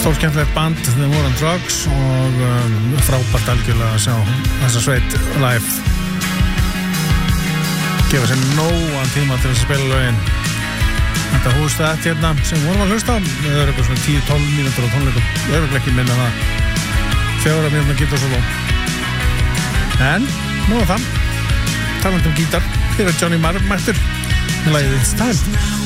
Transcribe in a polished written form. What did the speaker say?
Stórskemmtilegt band The War on Drugs og frábært algjörlega að sjá þessa sveit live gefa sér nógan tíma til þess að spila lögin. Þetta hússtætt hérna sem vorum að hlusta á það er eitthvað svona 10-12 mínútur á tónleikum örugglega ekki minna það 4 mínútur gítarsóló en nú er það talandi gítar hér er Johnny Marr mættur með lagið It's Time.